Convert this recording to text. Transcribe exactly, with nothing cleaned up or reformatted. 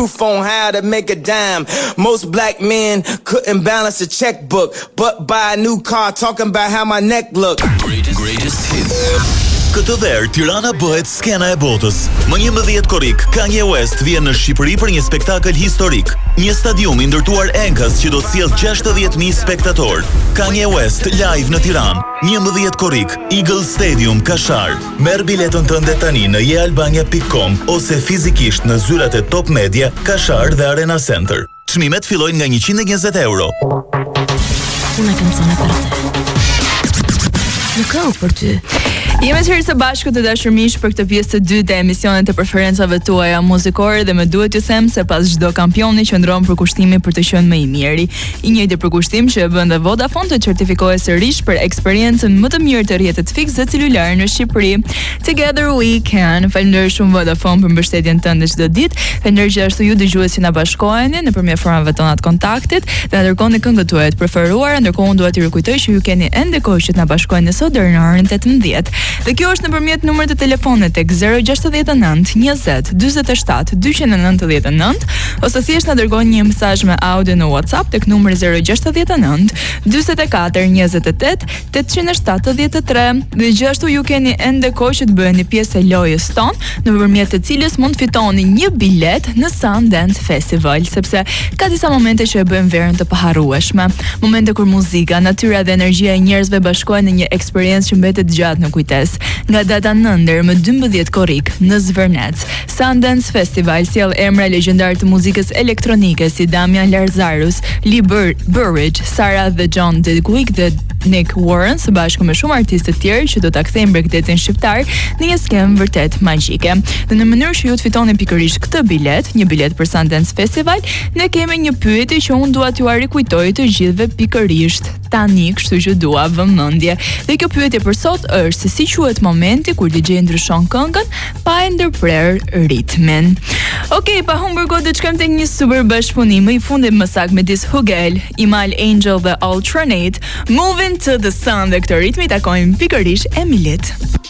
truth on how to make a dime. Most black men couldn't balance a checkbook, but buy a new car talking about how my neck look. Greatest, greatest hits. Këtë verë, Tirana bëhet skena e botës. Më njëmbëdhjetë korrik, Kanye West vjen në Shqipëri për një spektakël historik. Një stadium i ndërtuar enkas që do të sjellë gjashtëdhjetë mijë spektator. Kanye West live në Tiranë. njëmbëdhjetë korrik, Eagle Stadium, Kashar. Merr biletën tënde tani në jealbania pikë com ose fizikisht në zyrat e Top Media, Kashar dhe Arena Center. Çmimet fillojnë nga njëqind e njëzet euro. Una canzone per te. Nuk ka për ty. Jemi të herë së bashku të dashur miq për këtë pjesë të dytë e emisionit të preferencave tuaja muzikore dhe më duhet t'ju them se pas çdo kampioni qëndron për kushtimin për të qenë më i miri. I njëjti përkushtim që e bën dhe Vodafone të certifikohet sërish për eksperiencën më të mirë të rrjetit fiks dhe celular në Shqipëri. Together we can. Faleminderit shumë Vodafone për mbështetjen tënde çdo ditë. Faleminderit që ashtu ju dëgjues që na bashkoheni nëpërmjet formave tona të kontaktit dhe na dërgoni këngët tuaja të preferuara, ndërkohë unë dua t'ju rikujtoj që ju keni ende kohë që të na bashkoheni sot deri në orën tetëmbëdhjetë. Dhe kjo është nëpërmjet numrit të telefonit tek zero gjasht nënt njëzet dyzet e shtat dyqin e nëntëdhjetë e nëntë ose thjesht na dërgoni një mesazh me audio në WhatsApp tek numri zero gjasht nënt dyzet e katër njëzet e tetë tetëqind e shtatëdhjetë e tre. Dhe gjithashtu ju keni ende kohë që të bëheni pjesë e lojës tonë, nëpërmjet të cilës mund të fitoni një bilet në Sundance Festival, sepse ka disa momente që e bëjmë verën të paharrueshme. Momente kur muzika, natyra dhe energjia e njerëzve bashkohen në një eksperiencë që mbetet gjatë në kujtesë. Nga data nëntë deri më dymbëdhjetë korrik në Zvërnec, Sundance Festival sjell emra legjendar të muzikës elektronike si Damian Larzarus, Lee Bur- Burridge, Sarah dhe John Dedwick dhe Nick Warren së bashku me shumë artistë të tjerë që do ta kthejnë bregdetin shqiptar në një skemë vërtet magjike. Dhe në mënyrë që ju të fitoni pikërisht këtë bilet, një bilet për Sundance Festival, ne kemi një pyetje që unë dua t'ju rikujtoj të gjithëve pikërisht tani, kështu që dua vëmendje. Dhe kjo pyetje për sot është se si quhet momenti kur D J ndryshon këngën pa e ndërprer ritmin. Okej, pa humbur kohë do të shkojmë tek një super bashkëpunim i fundit më saktë midis Hugel, Imal Angel dhe Alternate, Moving to the Sun dhe këtë ritmi takojmë pikërisht Emilit.